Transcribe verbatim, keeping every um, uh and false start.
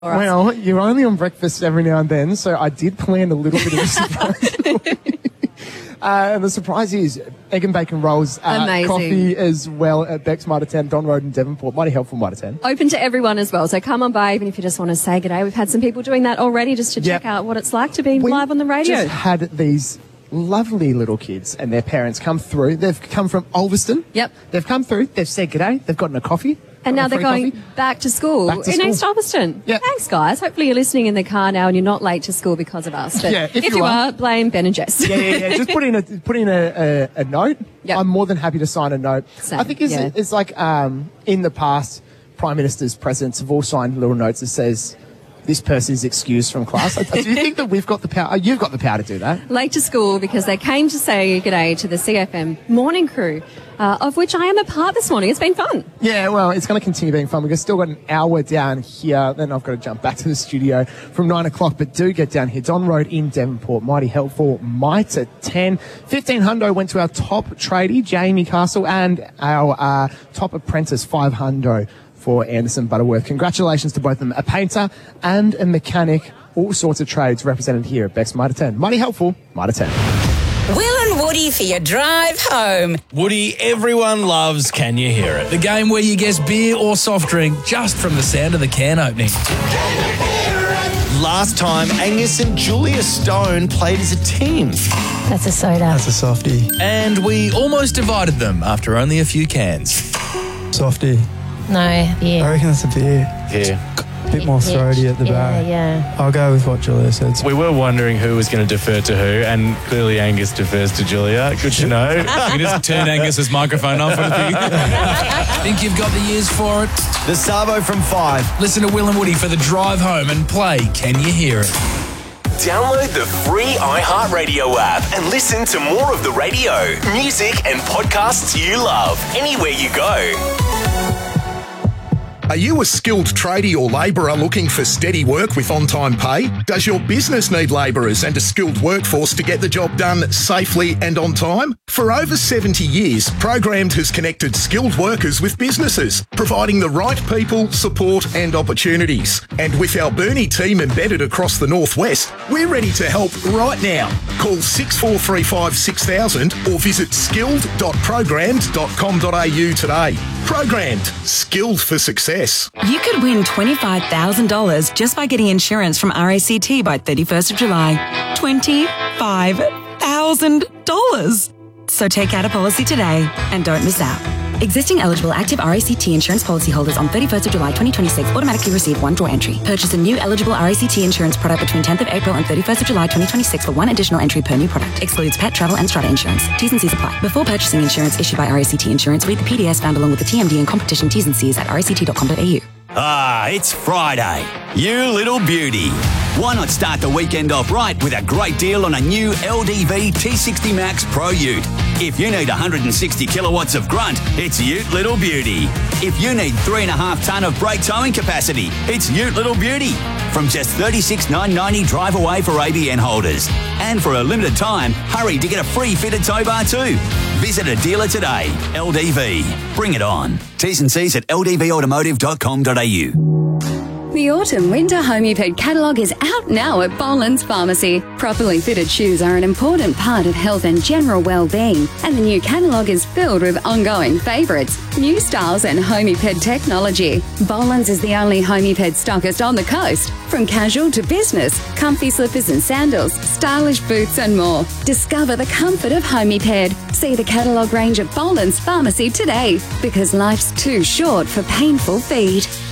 Well, you're only on breakfast every now and then, so I did plan a little bit of a surprise. uh, and the surprise is egg and bacon rolls, uh, Amazing. coffee as well at Beck's Mitre ten, Don Road in Devonport. Mighty helpful, Mitre ten. Open to everyone as well. So come on by, even if you just want to say good day. We've had some people doing that already just to Yep. check out what it's like to be We live on the radio. just had these lovely little kids and their parents come through. They've come from Ulverston. Yep. They've come through. They've said good day. They've gotten a coffee. And now gotten a they're free going coffee. back to school Back to in school. East Ulverston. Yep. Thanks, guys. Hopefully you're listening in the car now and you're not late to school because of us. But Yeah, if if you you are- are, blame Ben and Jess. Yeah, yeah, yeah. Just put in a put in a, a, a note. Yep. I'm more than happy to sign a note. Same, I think it's, yeah. it's like um, in the past, prime ministers, presidents have all signed little notes that says this person is excused from class. Do you think that we've got the power? You've got the power to do that. Late to school because they came to say g'day to the C F M morning crew, uh, of which I am a part this morning. It's been fun. Yeah, well, it's going to continue being fun. We've still got an hour down here. Then I've got to jump back to the studio from nine o'clock. But do get down here. Don Road in Devonport. Mighty helpful. Mitre ten. fifteen hundo went to our top tradie, Jamie Castle, and our uh, top apprentice, five hundo for Anderson Butterworth. Congratulations to both of them. A painter and a mechanic. All sorts of trades represented here at Beck's Mitre ten. Mighty helpful. Mitre ten. Will and Woody for your drive home. Woody, everyone loves Can You Hear It? The game where you guess beer or soft drink just from the sound of the can opening. Last time, Angus and Julia Stone played as a team. That's a soda. That's a softie. And we almost divided them after only a few cans. Softie. No, I beer. reckon that's a beer. Yeah. A bit more throaty at the yeah, back. Yeah, I'll go with what Julia said. We were wondering who was going to defer to who, and clearly Angus defers to Julia. Good to know. You can just turn Angus's microphone off. Think you've got the ears for it? The Sabo from five. Listen to Will and Woody for the drive home and play Can You Hear It? Download the free iHeartRadio app and listen to more of the radio, music, and podcasts you love anywhere you go. Are you a skilled tradie or labourer looking for steady work with on-time pay? Does your business need labourers and a skilled workforce to get the job done safely and on time? For over seventy years, Programmed has connected skilled workers with businesses, providing the right people, support and opportunities. And with our Burnie team embedded across the Northwest, we're ready to help right now. Call six four three five six thousand or visit skilled dot programmed dot com dot a u today. Programmed. Skilled for success. You could win twenty-five thousand dollars just by getting insurance from R A C T by thirty-first of July. twenty-five thousand dollars. So take out a policy today and don't miss out. Existing eligible active R A C T insurance policyholders on thirty-first of July twenty twenty-six automatically receive one draw entry. Purchase a new eligible R A C T insurance product between tenth of April and thirty-first of July twenty twenty-six for one additional entry per new product. Excludes pet, travel and strata insurance. T's and C's apply. Before purchasing insurance issued by R A C T Insurance, read the P D S found along with the T M D and competition T's and C's at r a c t dot com dot a u. Ah, it's Friday. You little beauty. Why not start the weekend off right with a great deal on a new L D V T sixty Max Pro Ute? If you need one hundred sixty kilowatts of grunt, it's Ute Little Beauty. If you need three and a half tonne of brake towing capacity, it's Ute Little Beauty. From just thirty-six thousand nine hundred ninety drive away for A B N holders. And for a limited time, hurry to get a free fitted tow bar too. Visit a dealer today. L D V. Bring it on. T's and C's at l d v automotive dot com dot a u. The autumn-winter Homiped catalogue is out now at Boland's Pharmacy. Properly fitted shoes are an important part of health and general well-being, and the new catalogue is filled with ongoing favourites, new styles and Homiped technology. Boland's is the only Homiped stockist on the coast. From casual to business, comfy slippers and sandals, stylish boots and more. Discover the comfort of Homiped. See the catalogue range at Boland's Pharmacy today, because life's too short for painful feet.